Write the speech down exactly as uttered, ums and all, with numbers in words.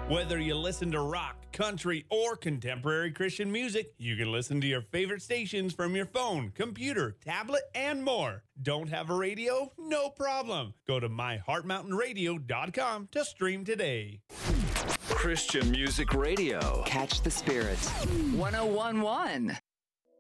Whether you listen to rock, country, or contemporary Christian music, you can listen to your favorite stations from your phone, computer, tablet, and more. Don't have a radio? No problem. Go to my heart mountain radio dot com to stream today. Christian Music Radio. Catch the Spirit. one oh one point one